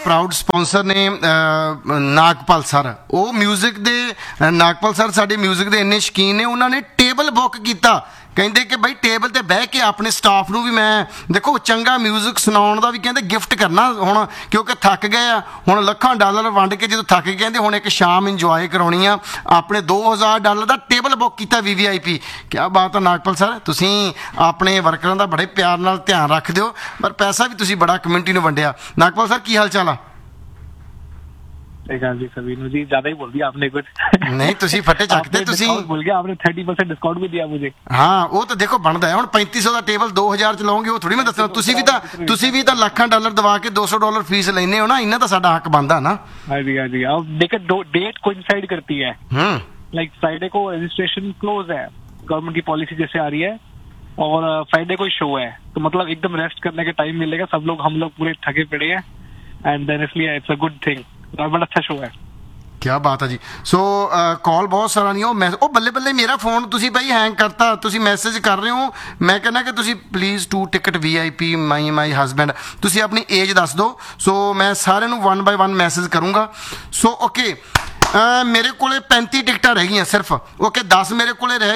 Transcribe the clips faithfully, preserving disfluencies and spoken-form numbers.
Proud sponsor ਨੇ Nagpal sir. ਉਹ music ਦੇ ਨਾਗਪਾਲ ਸਰ ਸਾਡੇ ਮਿਊਜ਼ਿਕ ਦੇ ਇੰਨੇ ਸ਼ੌਕੀਨ ਨੇ, ਉਹਨਾਂ ਨੇ ਟੇਬਲ ਬੁੱਕ ਕੀਤਾ। ਕਹਿੰਦੇ ਕਿ ਬਈ ਟੇਬਲ ਤੇ ਬਹਿ ਕੇ ਆਪਣੇ ਸਟਾਫ ਨੂੰ ਵੀ ਮੈਂ ਦੇਖੋ ਚੰਗਾ ਮਿਊਜ਼ਿਕ ਸੁਣਾਉਣ ਦਾ ਵੀ ਕਹਿੰਦੇ ਗਿਫਟ ਕਰਨਾ ਹੁਣ, ਕਿਉਂਕਿ ਥੱਕ ਗਏ ਆ ਹੁਣ, ਲੱਖਾਂ ਡਾਲਰ ਵੰਡ ਕੇ ਜਦੋਂ ਥੱਕ ਗਏ ਕਹਿੰਦੇ ਹੁਣ ਇੱਕ ਸ਼ਾਮ ਇੰਜੋਏ ਕਰਾਉਣੀ ਆ। ਆਪਣੇ ਦੋ ਹਜ਼ਾਰ ਡਾਲਰ ਦਾ ਟੇਬਲ ਬੁੱਕ ਕੀਤਾ ਵੀ ਵੀ ਆਈ ਪੀ। ਕਿਆ ਬਾਤ ਆ ਨਾਗਪਾਲ ਸਰ, ਤੁਸੀਂ ਆਪਣੇ ਵਰਕਰਾਂ ਦਾ ਬੜੇ ਪਿਆਰ ਨਾਲ ਧਿਆਨ ਰੱਖਦੇ ਹੋ, ਪਰ ਪੈਸਾ ਵੀ ਤੁਸੀਂ ਬੜਾ ਕਮਿਊਨਿਟੀ ਨੂੰ ਵੰਡਿਆ। ਨਾਗਪਾਲ ਸਰ ਕੀ ਹਾਲ ਚਾਲ ਆ? जी सभी जी ज्यादा ही बोल दिया आपने कुछ नहीं तुसी फटे चकते तुसी बोल गया आपने थर्टी परसेंट डिस्काउंट भी दिया मुझे। हाँ वो तो देखो बनता है, हुण पैंती सौ का टेबल दो हजार च लाओगे, वो थोड़ी मैं दसना। तुसी भी तो तुसी भी तो लाखां डॉलर दवा के दो सौ डॉलर फीस लेने हो ना, इन्ना तो साडा हक बनदा ना। हाँ जी हाँ जी। अब देखो डेट कोइंसाइड करती है, लाइक फ्राइडे को रजिस्ट्रेशन क्लोज है, गवर्नमेंट की पॉलिसी जैसे आ रही है, और फ्राइडे को शो है, तो मतलब एकदम रेस्ट करने का टाइम मिलेगा। सब लोग हम लोग पूरे थके पड़े हैं, एंड देन इसलिए इट्स अ गुड थिंग, बड़ा अच्छा शो है। क्या बात है जी। सो कॉल बहुत सारा नहीं हो, मैं ओ बल्ले बल्ले मेरा फोन तुसी भाई हैंग करता, तुसी मैसेज कर रहे हो। मैं कहना कि तुसी please to ticket we I P my my husband, तुसी अपनी एज दस दो। सो मैं सारे नू वन बाय वन मैसेज करूँगा। सो ओके मेरे को पैंती टिकटा रह गई सिर्फ, ओके दस मेरे को रह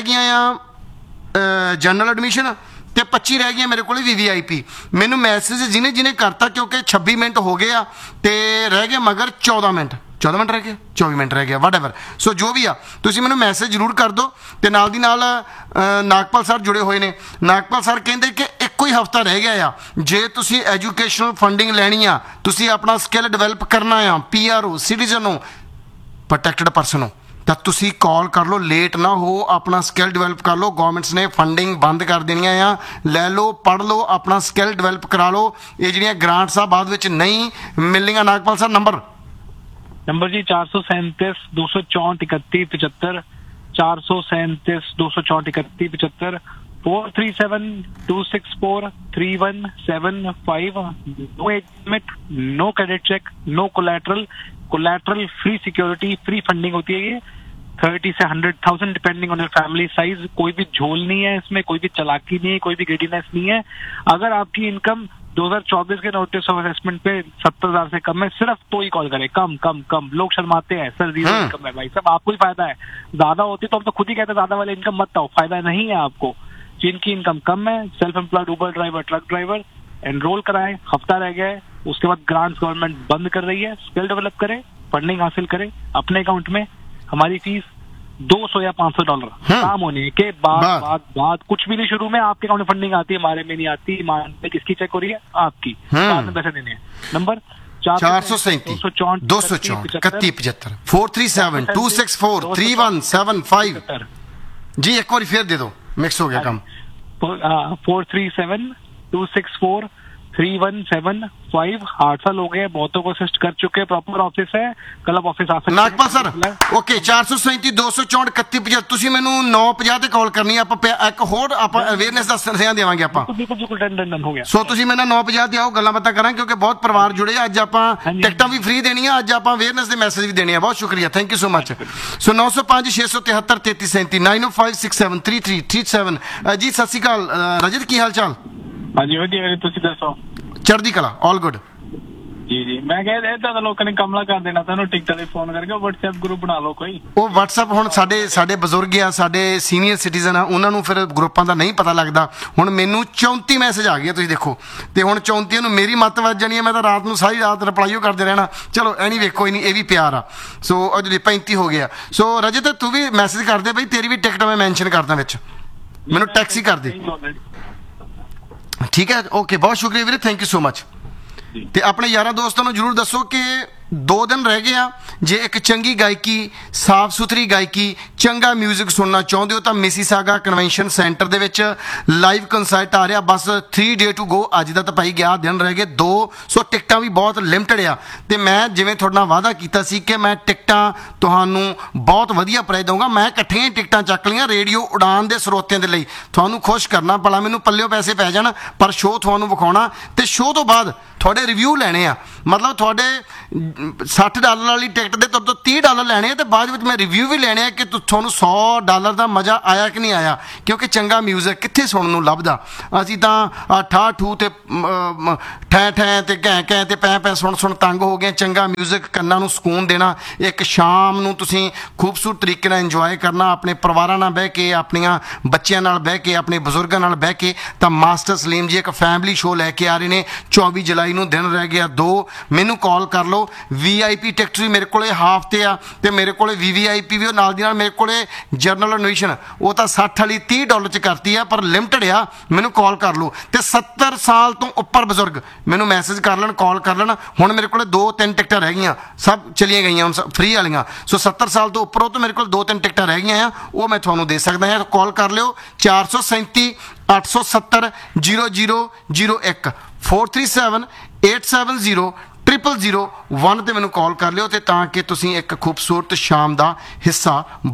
गई जनरल एडमिशन, तो पच्ची रह गई मेरे को वी वी आई पी। मैनू मैसेज जिन्हें जिन्हें करता, क्योंकि छब्बी मिनट हो गए आ, तो रह गए मगर चौदह मिनट चौदह मिनट रह गए, चौबीस मिनट रह गया, वट एवर। सो जो भी आ तुसीं मैनूं मैसेज जरूर कर दो। तो नाल दी नाल नागपाल सर जुड़े हुए ने। नागपाल सर कहते कि एक ही हफ्ता रह गया आ, जे तुसीं एजुकेशनल फंडिंग लैनी आ, तुसीं अपना स्किल डिवेलप करना आ, पी आर हो, सिटीजन हो, प्रोटैक्टेड परसन हो, तो तुसी कॉल कर लो, लेट ना हो, अपना स्किल डिवेलप कर लो। गवर्नमेंट्स ने फंडिंग बंद कर देनी आ, लै लो, पढ़ लो, अपना स्किल डिवेलप करा लो। ये जिहड़ियां ग्रांट्स आ बाद विच नहीं मिलनियां। नागपाल सर नंबर नंबर जी चार सौ सैंतीस दो सौ चौंठ इकतीस पचहत्तर, चार सौ सैंतीस दो सौ चौंठ इकतीस पचहत्तर, four three seven to six four three one seven five. No age limit, no credit check, no collateral, collateral free security, free funding होती है। ये थर्टी से hundred thousand depending on your family size. कोई भी झोल नहीं है इसमें, कोई भी चालाकी नहीं है, कोई भी ग्रेडीनेस नहीं है। अगर आपकी इनकम दो हज़ार चौबीस के नोटिस ऑफ असेसमेंट पे सत्तर हजार से कम है सिर्फ, तो ही कॉल करें। कम कम कम लोग शर्माते हैं सर, जीरो इनकम है भाई साहब, आपको ही फायदा है। ज्यादा होती तो हम तो खुद ही कहते ज्यादा वाले इनकम मत आओ, फायदा नहीं है आपको। जिनकी इनकम कम है, सेल्फ एम्प्लॉयड, उबर ड्राइवर, ट्रक ड्राइवर, एनरोल कराएं। हफ्ता रह गया है, उसके बाद ग्रांट्स गवर्नमेंट बंद कर रही है। स्किल डेवलप करें, फंडिंग हासिल करें अपने अकाउंट में। हमारी फीस दो सौ या पांच सौ डॉलर काम होने के बाद बाद बाद कुछ भी नहीं। शुरू में आपके अकाउंट में फंडिंग आती है, हमारे में नहीं आती। मान किसकी चेक हो रही है? आपकी, बाद में पैसे देने हैं। नंबर चार सौ सैंतीस दो सौ चौंठ इकतीस पचहत्तर, four three seven to six four three one seven five. जी एक बार फिर दे दो, मिक्स हो गया काम। Four three seven to six four three one seven five. आठ साल हो गए, बहुतों को असिस्ट कर चुके हैं। प्रॉपर ऑफिस है, कल आप ऑफिस आ सकते हैं। नागपाल सर ओके चार सौ सैंतीस दो सौ चौंठ इकतीस पचहत्तर। तुसीं मैनूं नौ पचास ते कॉल करनी है। आपां एक होर आपां अवेयरनेस दा संदेश देवांगे आपां। बिल्कुल बिल्कुल डन डन हो गया। सो तुसीं मेरे नाल नौ पचास ते आओ, गल्लां बातां करांगे, क्योंकि बहुत परिवार जुड़े। अज आपां टिकटां भी फ्री देनी है, अज आपां अवेयरनेस दे मैसेज भी देने हैं। बहुत शुक्रिया, थैंक यू सो मच। सो नौ सौ पांच छे सौ तिहत्तर तैंतीस सैंतीस नाइन ओ five six seven three three three seven. जी सत श्री अकाल रजत, की हाल चाल? हाँ जी वधिया, तुसीं दसो? चढ़दी कला, ऑल गुड जी जी। मैं कह इदा तो लोगों ने कमला कर देना, तेनों टिकट ते फोन करके व्हाट्सएप ग्रुप बना लो कोई। ਉਹ WhatsApp ਹੁਣ ਸਾਡੇ ਸਾਡੇ ਬਜ਼ੁਰਗ ਆ, ਸਾਡੇ ਸੀਨੀਅਰ ਸਿਟੀਜ਼ਨ ਆ, ਉਹਨਾਂ ਨੂੰ ਫਿਰ ਗਰੁੱਪਾਂ ਦਾ ਨਹੀਂ ਪਤਾ ਲੱਗਦਾ। ਹੁਣ ਮੈਨੂੰ ਚੌਂਤੀ ਮੈਸੇਜ ਆ ਗਏ, ਤੁਸੀਂ ਦੇਖੋ, ਤੇ ਹੁਣ ਚੌਂਤੀ ਨੂੰ ਮੇਰੀ ਮੱਤ ਵੱਜ ਜਾਣੀ ਹੈ। ਮੈਂ ਤਾਂ ਰਾਤ ਨੂੰ ਸਾਰੀ ਰਾਤ ਰਿਪਲਾਈਓ ਕਰਦੇ ਰਹਿਣਾ। ਚਲੋ ਐਨੀ ਵੇਖੋ, ਕੋਈ ਨਹੀਂ, ਇਹ ਵੀ ਪਿਆਰ ਆ। ਸੋ ਉਹ ਜਿਹੜੀ ਪੈਂਤੀ ਹੋ ਗਿਆ। ਸੋ ਰਜਤ ਤੂੰ ਵੀ ਮੈਸੇਜ ਕਰਦੇ ਬਈ, ਤੇਰੀ ਵੀ ਟਿਕਟ ਮੈਂ ਮੈਂਸ਼ਨ ਕਰਦਾ ਵਿੱਚ, ਮੈਨੂੰ ਟੈਕਸੀ ਕਰ ਦੇ, ਠੀਕ ਹੈ? ਓਕੇ ਬਹੁਤ ਸ਼ੁਕਰੀਆ ਵੀਰੇ, ਥੈਂਕ ਯੂ ਸੋ ਮਚ। ਤੇ ਆਪਣੇ ਯਾਰਾਂ ਦੋਸਤਾਂ ਨੂੰ ਜ਼ਰੂਰ ਦੱਸੋ ਕਿ ਦੋ ਦਿਨ ਰਹਿ ਗਏ ਆ। ਜੇ ਇੱਕ ਚੰਗੀ ਗਾਇਕੀ, ਸਾਫ ਸੁਥਰੀ ਗਾਇਕੀ, ਚੰਗਾ ਮਿਊਜ਼ਿਕ ਸੁਣਨਾ ਚਾਹੁੰਦੇ ਹੋ ਤਾਂ ਮਿਸੀਸਾਗਾ ਕਨਵੈਨਸ਼ਨ ਸੈਂਟਰ ਦੇ ਵਿੱਚ ਲਾਈਵ ਕੰਸਰਟ ਆ ਰਿਹਾ। ਬਸ ਥ੍ਰੀ ਡੇ ਟੂ ਗੋ, ਅੱਜ ਦਾ ਤਾਂ ਭਾਈ ਗਿਆ, ਦਿਨ ਰਹਿ ਗਏ ਦੋ। ਸੋ ਟਿਕਟਾਂ ਵੀ ਬਹੁਤ ਲਿਮਟਡ ਆ, ਤੇ ਮੈਂ ਜਿਵੇਂ ਤੁਹਾਡੇ ਨਾਲ ਵਾਅਦਾ ਕੀਤਾ ਸੀ ਕਿ ਮੈਂ ਟਿਕਟਾਂ ਤੁਹਾਨੂੰ ਬਹੁਤ ਵਧੀਆ ਪ੍ਰਾਈਸ ਦਊਂਗਾ। ਮੈਂ ਇਕੱਠੀਆਂ ਹੀ ਟਿਕਟਾਂ ਚੱਕ ਲਈਆਂ ਰੇਡੀਓ ਉਡਾਨ ਦੇ ਸਰੋਤਿਆਂ ਦੇ ਲਈ, ਤੁਹਾਨੂੰ ਖੁਸ਼ ਕਰਨਾ। ਭਲਾ ਮੈਨੂੰ ਪੱਲਿਓ ਪੈਸੇ ਪੈ ਜਾਣ, ਪਰ ਸ਼ੋਅ ਤੁਹਾਨੂੰ ਵਿਖਾਉਣਾ, ਤੇ ਸ਼ੋਅ ਤੋਂ ਬਾਅਦ ਤੁਹਾਡੇ ਰਿਵਿਊ ਲੈਣੇ ਆ। ਮਤਲਬ ਤੁਹਾਡੇ ਸੱਠ ਡਾਲਰ ਵਾਲੀ ਟਿਕਟ ਦੇ ਤੁਹਾਡੇ ਤੋਂ ਤੀਹ ਡਾਲਰ ਲੈਣੇ ਆ ਤੇ ਬਾਅਦ ਵਿੱਚ ਮੈਂ ਰਿਵਿਊ ਵੀ ਲੈਣੇ ਆ ਕਿ ਤੁ- ਤੁਹਾਨੂੰ ਸੌ ਡਾਲਰ ਦਾ ਮਜ਼ਾ ਆਇਆ ਕਿ ਨਹੀਂ ਆਇਆ, ਕਿਉਂਕਿ ਚੰਗਾ ਮਿਊਜ਼ਿਕ ਕਿੱਥੇ ਸੁਣਨ ਨੂੰ ਲੱਭਦਾ। ਅਸੀਂ ਤਾਂ ਆਹ ਠਾਹ ਠੂ ਤੇ ਠੈਂ ਠੈਂ ਤੇ ਘੈਂ ਘੈਂ ਤੇ ਪੈ ਪੈ ਸੁਣ ਸੁਣ ਤੰਗ ਹੋ ਗਏ। ਚੰਗਾ ਮਿਊਜ਼ਿਕ ਕੰਨਾਂ ਨੂੰ ਸਕੂਨ ਦੇਣਾ, ਇੱਕ ਸ਼ਾਮ ਨੂੰ ਤੁਸੀਂ ਖੂਬਸੂਰਤ ਤਰੀਕੇ ਨਾਲ ਇੰਜੋਏ ਕਰਨਾ ਆਪਣੇ ਪਰਿਵਾਰਾਂ ਨਾਲ ਬਹਿ ਕੇ, ਆਪਣੀਆਂ ਬੱਚਿਆਂ ਨਾਲ ਬਹਿ ਕੇ, ਆਪਣੇ ਬਜ਼ੁਰਗਾਂ ਨਾਲ ਬਹਿ ਕੇ। ਤਾਂ ਮਾਸਟਰ ਸਲੀਮ ਜੀ ਇੱਕ ਫੈਮਿਲੀ ਸ਼ੋਅ ਲੈ ਕੇ ਆ ਰਹੇ ਨੇ ਚੌਵੀ ਜੁਲਾਈ ਨੂੰ, ਦਿਨ ਰਹਿ ਗਿਆ ਦੋ। ਮੈਨੂੰ ਕਾਲ ਕਰ ਲਓ। ਵੀ ਆਈ ਪੀ ਟਿਕਟ ਵੀ ਮੇਰੇ ਕੋਲੇ ਹਾਫ ਤੇ ਆ ਤੇ ਮੇਰੇ ਕੋਲੇ ਵੀ ਵੀ ਆਈ ਪੀ ਵੀ ਉਹ ਨਾਲ ਦੀ ਨਾਲ ਮੇਰੇ ਕੋਲੇ ਜਰਨਲ ਐਡਮਿਸ਼ਨ ਉਹ ਤਾਂ ਸੱਠ ਵਾਲੀ ਤੀਹ ਡਾਲਰ ਚ ਕਰਤੀ ਆ, ਪਰ ਲਿਮਟਡ ਆ। ਮੈਨੂੰ ਕਾਲ ਕਰ ਲਓ। ਤੇ ਸੱਤਰ ਸਾਲ ਤੋਂ ਉੱਪਰ ਬਜ਼ੁਰਗ ਮੈਨੂੰ ਮੈਸੇਜ ਕਰ ਲੈਣ, ਕਾਲ ਕਰ ਲੈਣ। ਹੁਣ ਮੇਰੇ ਕੋਲੇ ਦੋ ਤਿੰਨ ਟਿਕਟਾਂ ਰਹਿ ਗਈਆਂ, ਸਭ ਚਲੀਆਂ ਗਈਆਂ ਹੁਣ ਫ੍ਰੀ ਵਾਲੀਆਂ। ਸੋ ਸੱਤਰ ਸਾਲ ਤੋਂ ਉੱਪਰ ਉਹ ਤੋਂ ਮੇਰੇ ਕੋਲ ਦੋ ਤਿੰਨ ਟਿਕਟਾਂ ਰਹਿ ਗਈਆਂ ਆ, ਉਹ ਮੈਂ ਤੁਹਾਨੂੰ ਦੇ ਸਕਦਾ ਹਾਂ। ਕਾਲ ਕਰ ਲਿਓ ਚਾਰ ਸੌ ਸੈਂਤੀ ਅੱਠ ਸੌ ਸੱਤਰ ਜ਼ੀਰੋ ਜ਼ੀਰੋ ਜ਼ੀਰੋ ਇੱਕ four three seven eight seven zero triple zero one ਤੇ ਮੈਨੂੰ ਕਾਲ ਕਰ ਲਿਓ, ਤੇ ਤਾਂ ਕਿ ਤੁਸੀਂ ਇੱਕ ਖੂਬਸੂਰਤ ਸ਼ਾਮ ਦਾ ਹਿੱਸਾ